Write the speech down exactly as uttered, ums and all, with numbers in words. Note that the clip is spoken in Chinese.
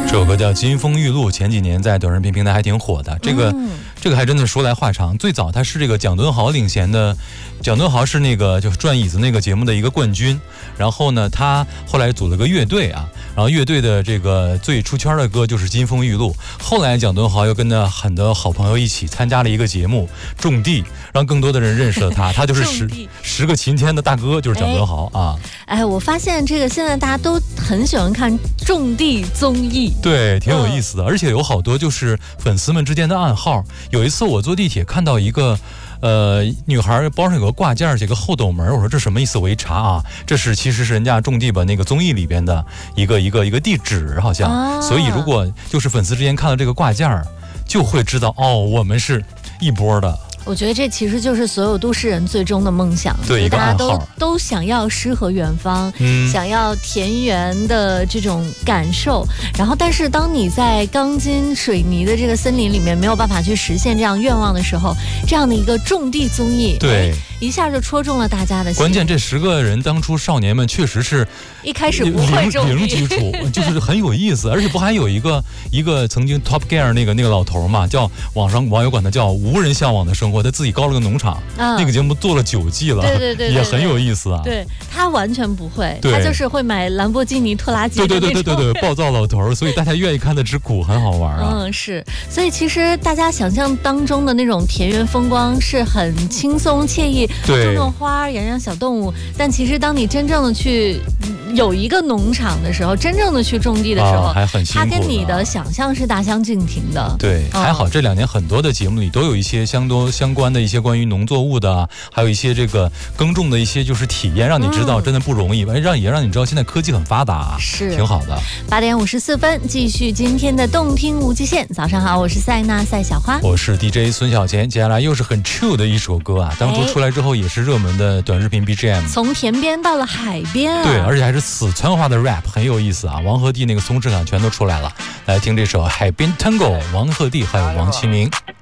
这首歌叫《金风玉露》，前几年在短视频平台还挺火的。这个、嗯、这个还真的说来话长。最早他是这个蒋敦豪领衔的，蒋敦豪是那个就是转椅子那个节目的一个冠军。然后呢，他后来组了个乐队啊，然后乐队的这个最出圈的歌就是《金风玉露》。后来蒋敦豪又跟着很多好朋友一起参加了一个节目《种地》，让更多的人认识了他。他就是十十个晴天的大哥，就是蒋敦豪啊。 哎，我发现这个现在大家都很喜欢看种地综艺。 对，挺有意思的，而且有好多就是粉丝们之间的暗号。有一次我坐地铁看到一个呃女孩包上有个挂件，写个后斗门，我说这什么意思？我一查啊，这是其实是人家种地吧那个综艺里边的一个一个一个地址好像、啊、所以如果就是粉丝之间看到这个挂件，就会知道哦，我们是一波的。 我觉得这其实就是所有都市人最终的梦想， 对， 大家都都想要诗和远方、嗯，想要田园的这种感受。然后，但是当你在钢筋水泥的这个森林里面没有办法去实现这样愿望的时候，这样的一个种地综艺， 对， 一下就戳中了大家的心。 关键这十个人当初少年们确实是一开始不会种地， 零基础，就是很有意思。而且不还有一个一个曾经 Top Gear 那个那个老头嘛，叫网上网友管他叫无人向往的生活。他自己搞了个农场、啊、那个节目做了九季了， 对对 对, 对， 也很有意思啊。 对，他完全不会，他就是会买兰博基尼特拉吉的那种。 对对对对对，暴躁老头，所以大家愿意看的之苦，很好玩啊。 嗯，是，所以其实大家想象当中的那种田园风光是很轻松惬意，种种花，养养小动物。但其实当你真正的去有一个农场的时候，真正的去种地的时候， 啊、还很辛苦， 它跟你的想象是大相径庭的。 对， 嗯、 还好这两年很多的节目里都有一些相多相关的一些关于农作物的，还有一些这个耕种的一些就是体验，让你知道真的不容易，嗯、让也让你知道现在科技很发达， 是挺好的。 八点五十四分，继续今天的动听无极限。早上好，我是塞纳赛小花， 我是 D J 孙小贤。接下来又是很 chill 的一首歌啊，当初出来之后也是热门的短视频 B G M， 从田边到了海边啊， 对，而且还是四川话的 rap， 很有意思啊。王鹤棣那个松弛感全都出来了。来听这首《海边 Tango》，王鹤棣还有王启明。